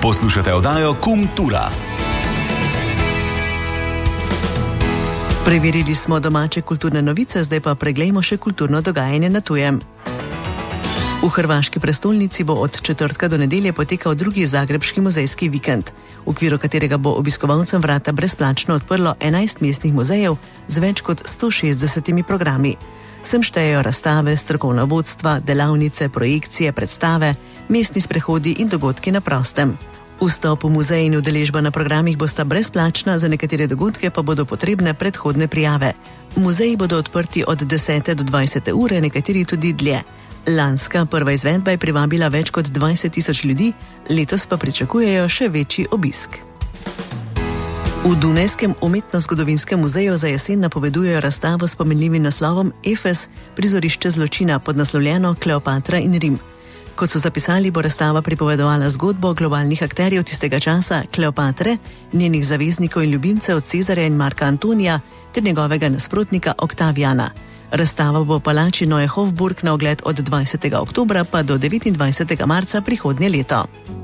Poslušate oddajo Kultura. Preverili smo domače kulturne novice, zdaj pa preglejmo še kulturno dogajanje na tujem. V hrvaški prestolnici bo od četrtka do nedelje potekal drugi zagrebški muzejski vikend, v okviru katerega bo obiskovalcem vrata brezplačno odprlo 11 mestnih muzejev z več kot 160 programi. Sem štejejo razstave, strokovna vodstva, delavnice, projekcije, predstave, mestni sprehodi in dogodki na prostem. Vstop v muzej in udeležba na programih bosta brezplačna, za nekatere dogodke pa bodo potrebne predhodne prijave. Muzeji bodo odprti od 10. do 20. ure, nekateri tudi dlje. Lanska prva izvedba je privabila več kot 20.000 ljudi, letos pa pričakujejo še večji obisk. V Dunajskem umetno-zgodovinskem muzeju za jesen napovedujejo razstavo s pomenljivim naslovom Efes, prizorišče zločina, podnaslovljeno Kleopatra in Rim. Kot so zapisali, bo razstava pripovedovala zgodbo globalnih akterjev tistega časa, Kleopatre, njenih zaveznikov in ljubimcev Cezarja in Marka Antonija ter njegovega nasprotnika Oktavijana. Razstava bo v palači Neue Hofburg na ogled od 20. oktobra pa do 29. marca prihodnje leto.